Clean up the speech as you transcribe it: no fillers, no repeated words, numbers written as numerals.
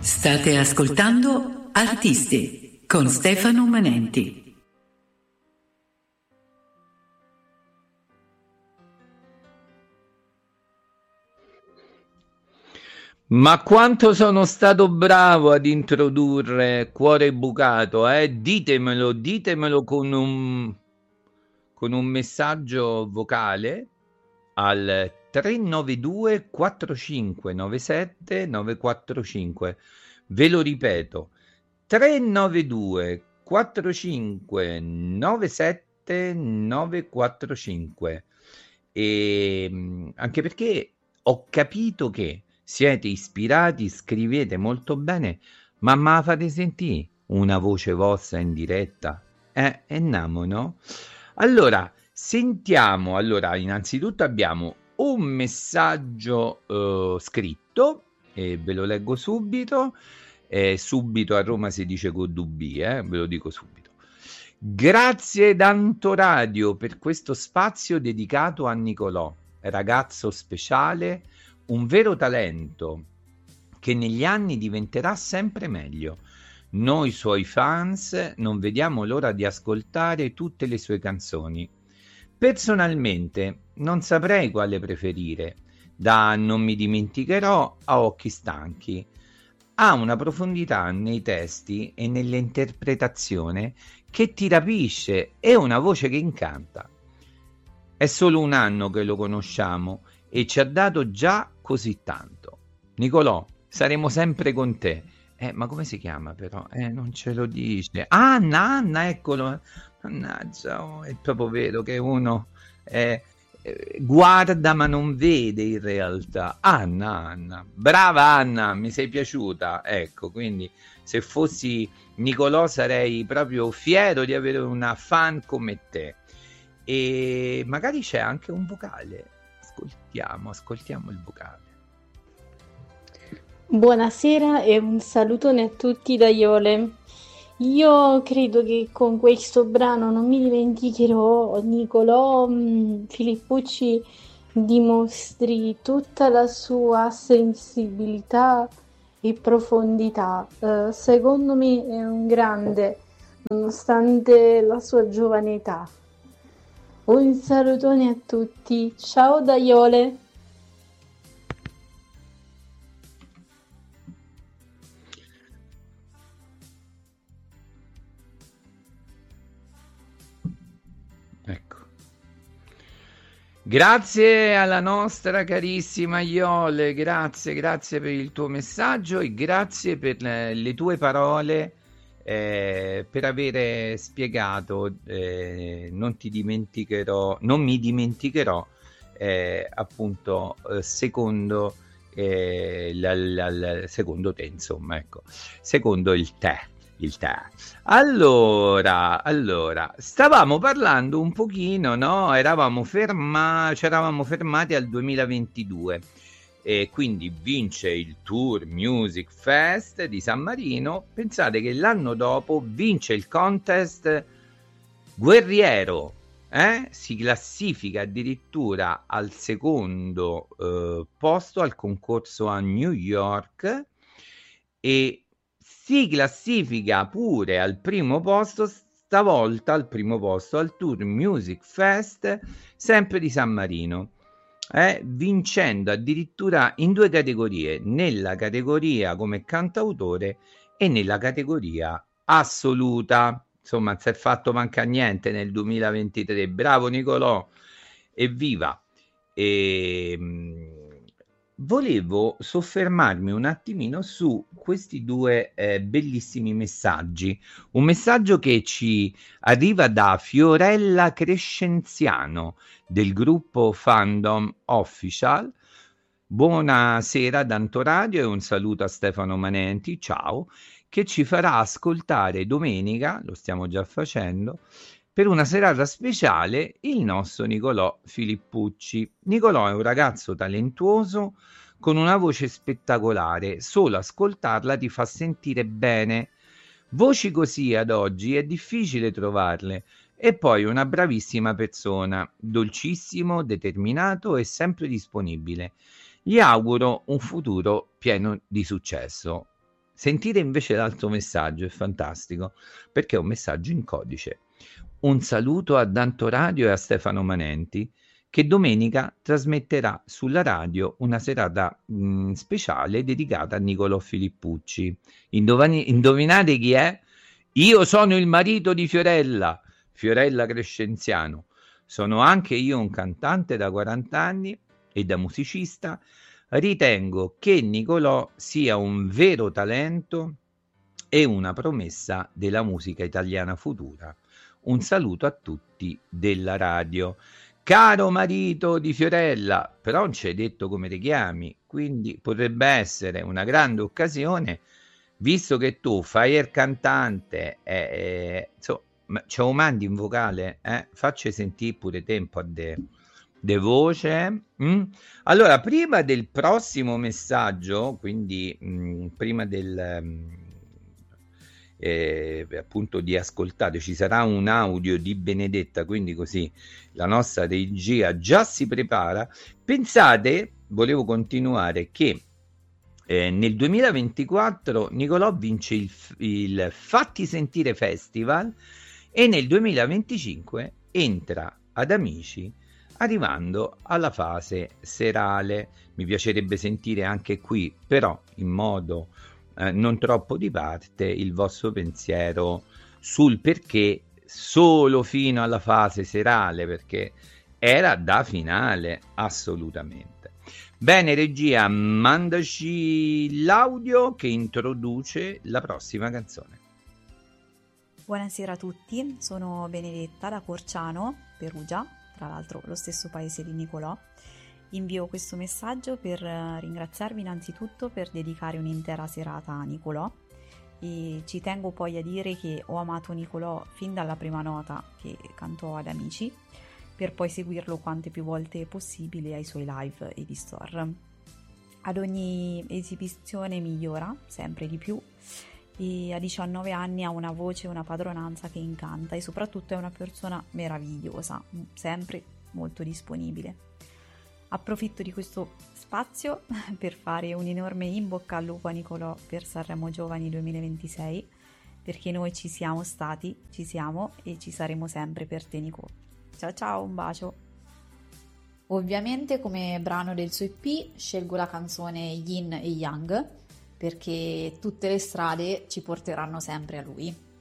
State ascoltando Artisti con Stefano Manenti. Ma quanto sono stato bravo ad introdurre Cuore Bucato, eh? Ditemelo con un messaggio vocale al 392 4597 945. Ve lo ripeto, 392 4597 945. E anche perché ho capito che siete ispirati, scrivete molto bene, ma me la fate sentire una voce vostra in diretta? E namo, no? Allora, sentiamo. Allora, innanzitutto abbiamo un messaggio scritto, e ve lo leggo subito. Subito a Roma si dice con dubbi, ve lo dico subito. Grazie d'Antoradio per questo spazio dedicato a Nicolò, ragazzo speciale, un vero talento che negli anni diventerà sempre meglio. Noi suoi fans non vediamo l'ora di ascoltare tutte le sue canzoni. Personalmente non saprei quale preferire, da Non mi dimenticherò a Occhi stanchi. Ha una profondità nei testi e nell'interpretazione che ti rapisce e una voce che incanta. È solo un anno che lo conosciamo e ci ha dato già così tanto. Nicolò, saremo sempre con te. Ma come si chiama però? Non ce lo dice. Anna, eccolo. Mannaggia, è proprio vero che uno guarda ma non vede in realtà. Anna. Brava Anna, mi sei piaciuta. Ecco, quindi se fossi Nicolò sarei proprio fiero di avere una fan come te. E magari c'è anche un vocale. Ascoltiamo il vocale. Buonasera e un salutone a tutti da Iole. Io credo che con questo brano Non mi dimenticherò, Nicolò Filippucci dimostri tutta la sua sensibilità e profondità. Secondo me è un grande, nonostante la sua giovane età. Un salutone a tutti, ciao da Iole. Ecco. Grazie alla nostra carissima Iole, grazie per il tuo messaggio e grazie per le tue parole, per avere spiegato non mi dimenticherò, appunto, secondo secondo te, insomma, ecco, secondo il te. Allora, stavamo parlando un pochino, no? Ci eravamo fermati al 2022 e quindi vince il Tour Music Fest di San Marino. Pensate che l'anno dopo vince il contest Guerriero, si classifica addirittura al secondo posto al concorso a New York e si classifica pure al primo posto, stavolta al primo posto al Tour Music Fest sempre di San Marino, vincendo addirittura in 2 categorie, nella categoria come cantautore e nella categoria assoluta. Insomma, si è fatto manca niente nel 2023. Bravo Nicolò, evviva! Volevo soffermarmi un attimino su questi due bellissimi messaggi. Un messaggio che ci arriva da Fiorella Crescenziano del gruppo Fandom Official. Buonasera d'Antoradio e un saluto a Stefano Manenti, ciao, che ci farà ascoltare domenica, lo stiamo già facendo, per una serata speciale il nostro Nicolò Filippucci. Nicolò è un ragazzo talentuoso con una voce spettacolare, solo ascoltarla ti fa sentire bene. Voci così ad oggi è difficile trovarle. E poi una bravissima persona, dolcissimo, determinato e sempre disponibile. Gli auguro un futuro pieno di successo. Sentite invece l'altro messaggio, è fantastico, perché è un messaggio in codice. Un saluto a Danto Radio e a Stefano Manenti, che domenica trasmetterà sulla radio una serata speciale dedicata a Nicolò Filippucci. Indovinate chi è? Io sono il marito di Fiorella Crescenziano. Sono anche io un cantante da 40 anni e da musicista. Ritengo che Nicolò sia un vero talento e una promessa della musica italiana futura. Un saluto a tutti della radio. Caro marito di Fiorella, però non ci hai detto come ti chiami, quindi potrebbe essere una grande occasione, visto che tu fai il cantante, insomma, ce lo mandi in vocale, facci sentire pure tempo a de voce. Allora, prima del prossimo messaggio, quindi prima del appunto di ascoltare, ci sarà un audio di Benedetta, quindi così la nostra regia già si prepara. Pensate, volevo continuare, che nel 2024 Nicolò vince il Fatti Sentire Festival e nel 2025 entra ad Amici, arrivando alla fase serale. Mi piacerebbe sentire anche qui, però in modo non troppo di parte, il vostro pensiero sul perché solo fino alla fase serale, perché era da finale assolutamente. Bene, regia, mandaci l'audio che introduce la prossima canzone. Buonasera a tutti, sono Benedetta da Corciano, Perugia, tra l'altro lo stesso paese di Nicolò. Invio questo messaggio per ringraziarvi innanzitutto per dedicare un'intera serata a Nicolò, e ci tengo poi a dire che ho amato Nicolò fin dalla prima nota che cantò ad Amici, per poi seguirlo quante più volte possibile ai suoi live e di store. Ad ogni esibizione migliora sempre di più, e a 19 anni ha una voce e una padronanza che incanta, e soprattutto è una persona meravigliosa, sempre molto disponibile. Approfitto di questo spazio per fare un enorme in bocca al lupo a Nicolò per Sanremo Giovani 2026, perché noi ci siamo stati, ci siamo e ci saremo sempre per te, Nico. Ciao ciao, un bacio. Ovviamente come brano del suo EP scelgo la canzone Yin e Yang, perché tutte le strade ci porteranno sempre a lui.